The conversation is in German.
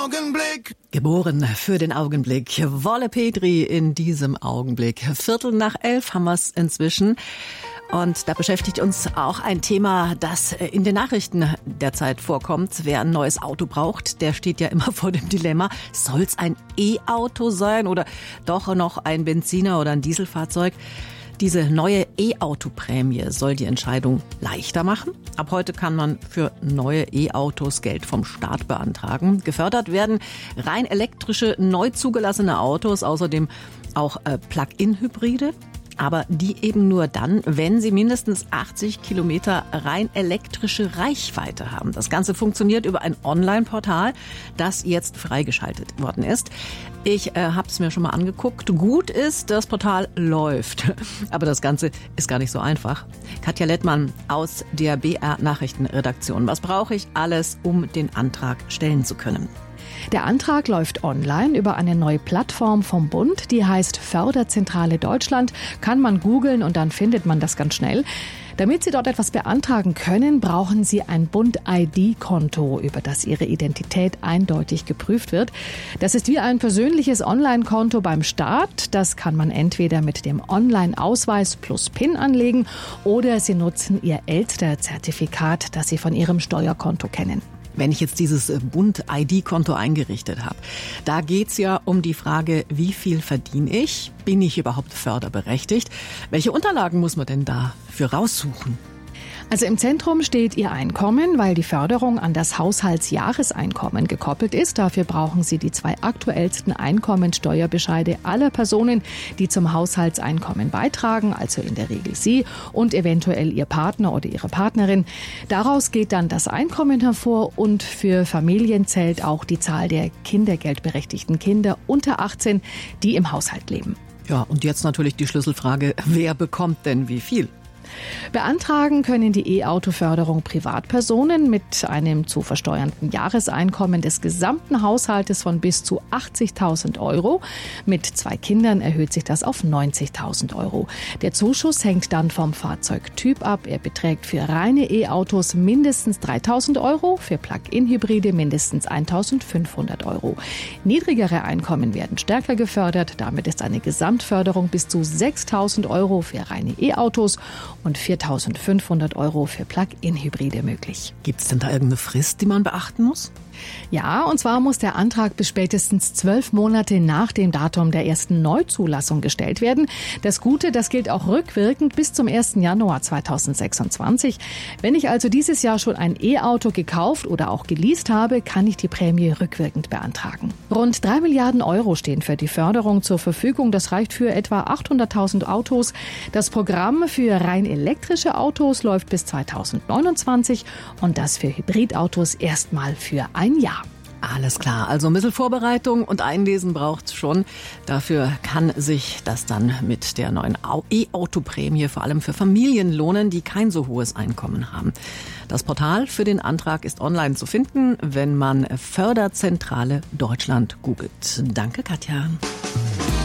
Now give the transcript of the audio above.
Augenblick. Geboren für den Augenblick. Wolle Petri in diesem Augenblick. 11:15 haben wir es inzwischen. Und da beschäftigt uns auch ein Thema, das in den Nachrichten derzeit vorkommt. Wer ein neues Auto braucht, der steht ja immer vor dem Dilemma, soll es ein E-Auto sein oder doch noch ein Benziner oder ein Dieselfahrzeug? Diese neue E-Auto-Prämie soll die Entscheidung leichter machen. Ab heute kann man für neue E-Autos Geld vom Staat beantragen. Gefördert werden rein elektrische, neu zugelassene Autos, außerdem auch Plug-in-Hybride. Aber die eben nur dann, wenn sie mindestens 80 Kilometer rein elektrische Reichweite haben. Das Ganze funktioniert über ein Online-Portal, das jetzt freigeschaltet worden ist. Ich habe es mir schon mal angeguckt. Gut ist, das Portal läuft. Aber das Ganze ist gar nicht so einfach. Katja Lettmann aus der BR-Nachrichtenredaktion. Was brauche ich alles, um den Antrag stellen zu können? Der Antrag läuft online über eine neue Plattform vom Bund, die heißt Förderzentrale Deutschland. Kann man googeln und dann findet man das ganz schnell. Damit Sie dort etwas beantragen können, brauchen Sie ein Bund-ID-Konto, über das Ihre Identität eindeutig geprüft wird. Das ist wie ein persönliches Online-Konto beim Staat. Das kann man entweder mit dem Online-Ausweis plus PIN anlegen oder Sie nutzen Ihr Elster-Zertifikat, das Sie von Ihrem Steuerkonto kennen. Wenn ich jetzt dieses Bund-ID-Konto eingerichtet habe, da geht's ja um die Frage, wie viel verdiene ich? Bin ich überhaupt förderberechtigt? Welche Unterlagen muss man denn dafür raussuchen? Also im Zentrum steht Ihr Einkommen, weil die Förderung an das Haushaltsjahreseinkommen gekoppelt ist. Dafür brauchen Sie die 2 aktuellsten Einkommensteuerbescheide aller Personen, die zum Haushaltseinkommen beitragen, also in der Regel Sie und eventuell Ihr Partner oder Ihre Partnerin. Daraus geht dann das Einkommen hervor und für Familien zählt auch die Zahl der kindergeldberechtigten Kinder unter 18, die im Haushalt leben. Ja, und jetzt natürlich die Schlüsselfrage, wer bekommt denn wie viel? Beantragen können die E-Auto-Förderung Privatpersonen mit einem zu versteuernden Jahreseinkommen des gesamten Haushaltes von bis zu 80.000 Euro. Mit 2 Kindern erhöht sich das auf 90.000 Euro. Der Zuschuss hängt dann vom Fahrzeugtyp ab. Er beträgt für reine E-Autos mindestens 3.000 Euro, für Plug-in-Hybride mindestens 1.500 Euro. Niedrigere Einkommen werden stärker gefördert. Damit ist eine Gesamtförderung bis zu 6.000 Euro für reine E-Autos und 4.500 Euro für Plug-in-Hybride möglich. Gibt's denn da irgendeine Frist, die man beachten muss? Ja, und zwar muss der Antrag bis spätestens 12 Monate nach dem Datum der ersten Neuzulassung gestellt werden. Das Gute, das gilt auch rückwirkend bis zum 1. Januar 2026. Wenn ich also dieses Jahr schon ein E-Auto gekauft oder auch geleast habe, kann ich die Prämie rückwirkend beantragen. Rund 3 Milliarden Euro stehen für die Förderung zur Verfügung. Das reicht für etwa 800.000 Autos. Das Programm für rein elektrische Autos läuft bis 2029 und das für Hybridautos erstmal für ein Jahr. Alles klar, also ein bisschen Vorbereitung und Einlesen braucht's schon. Dafür kann sich das dann mit der neuen E-Auto-Prämie vor allem für Familien lohnen, die kein so hohes Einkommen haben. Das Portal für den Antrag ist online zu finden, wenn man Förderzentrale Deutschland googelt. Danke, Katja.